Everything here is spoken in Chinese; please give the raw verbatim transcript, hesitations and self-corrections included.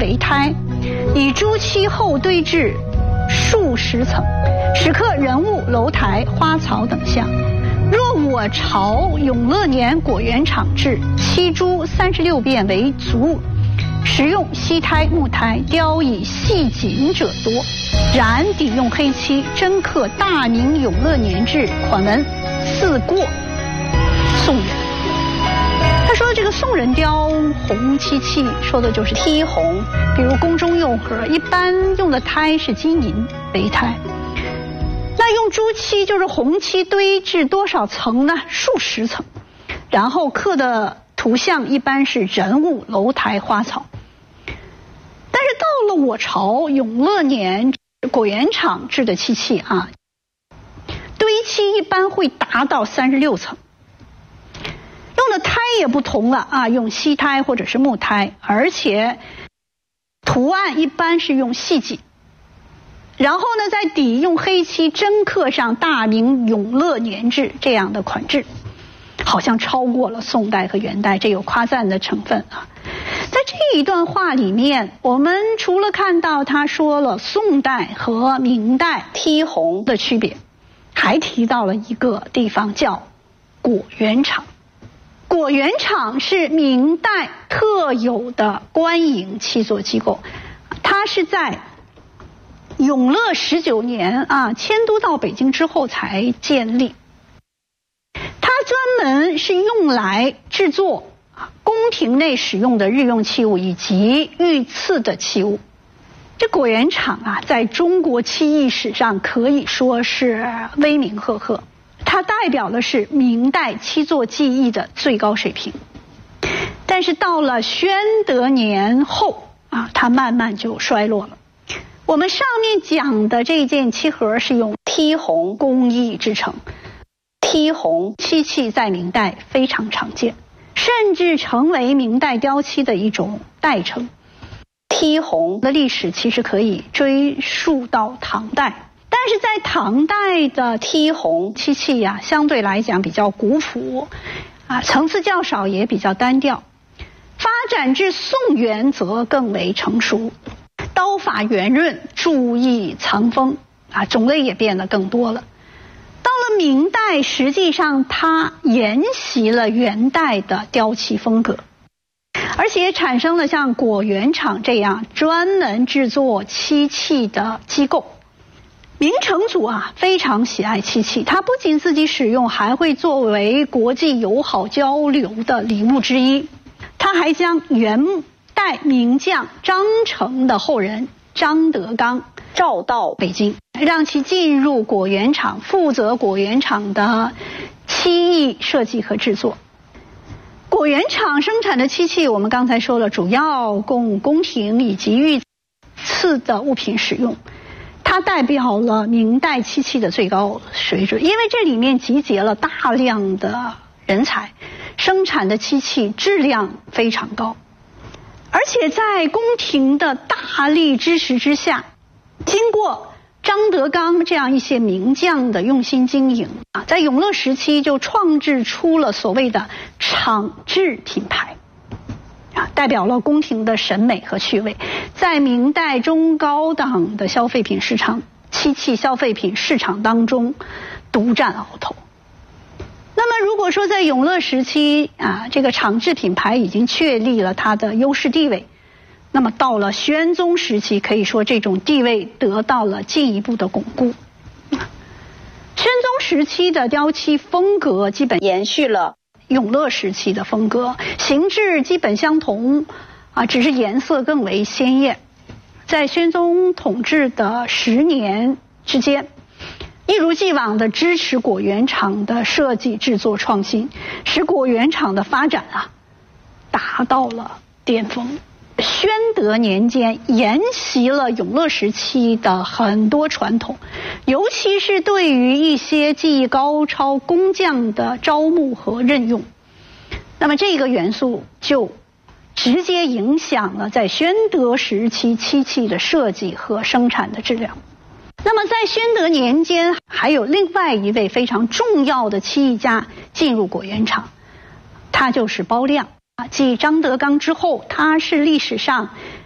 为胎，以朱漆后堆制数十层，石刻人物、楼台、花草等像。若我朝永乐年果园厂制，漆朱三十六变为足，实用锡胎、木胎，雕以细锦者多。然底用黑漆，真刻大明永乐年制，款文似过宋人。他说这个宋人雕红漆器，说的就是剔红，比如宫中用盒，一般用的胎是金银为胎。那用朱漆就是红漆堆制多少层呢？数十层，然后刻的图像一般是人物、楼台、花草。但是到了我朝永乐年果园厂制的漆器啊，堆漆一般会达到三十六层，用的胎也不同了啊，用锡胎或者是木胎，而且图案一般是用细锦。然后呢，在底用黑漆真刻上大明永乐年制这样的款制，好像超过了宋代和元代，这有夸赞的成分啊。在这一段话里面，我们除了看到他说了宋代和明代剔红的区别，还提到了一个地方叫果园厂。果园厂是明代特有的官营七作机构，它是在永乐十九年啊，迁都到北京之后才建立。它专门是用来制作宫廷内使用的日用器物以及御赐的器物。这果园厂啊，在中国漆艺史上可以说是威名赫赫，它代表的是明代漆作技艺的最高水平。但是到了宣德年后啊，它慢慢就衰落了。我们上面讲的这件漆盒是用剔红工艺制成，剔红漆器在明代非常常见，甚至成为明代雕漆的一种代称。剔红的历史其实可以追溯到唐代，但是在唐代的剔红漆器呀、啊，相对来讲比较古朴，啊，层次较少，也比较单调。发展至宋元则更为成熟。刀法圆润，注意藏锋啊，种类也变得更多了。到了明代，实际上它沿袭了元代的雕漆风格，而且产生了像果园厂这样专门制作漆器的机构。明成祖啊非常喜爱漆器，他不仅自己使用，还会作为国际友好交流的礼物之一。他还将元代名将张成的后人张德刚召到北京，让其进入果园厂，负责果园厂的漆艺设计和制作。果园厂生产的漆器，我们刚才说了，主要供宫廷以及御赐的物品使用。它代表了明代漆器的最高水准，因为这里面集结了大量的人才，生产的漆器质量非常高。而且在宫廷的大力支持之下，经过张德刚这样一些名将的用心经营啊，在永乐时期就创制出了所谓的厂制品牌啊，代表了宫廷的审美和趣味，在明代中高档的消费品市场、漆器消费品市场当中独占鳌头。那么如果说在永乐时期啊，这个厂制品牌已经确立了它的优势地位，那么到了宣宗时期，可以说这种地位得到了进一步的巩固。宣宗时期的雕漆风格基本延续了永乐时期的风格，形制基本相同啊，只是颜色更为鲜艳。在宣宗统治的十年之间，一如既往的支持果园厂的设计制作创新，使果园厂的发展啊达到了巅峰。宣德年间沿袭了永乐时期的很多传统，尤其是对于一些技艺高超工匠的招募和任用，那么这个元素就直接影响了在宣德时期漆器的设计和生产的质量。那么在宣德年间，还有另外一位非常重要的漆艺家进入果园厂，他就是包亮。继张德刚之后，他是历史上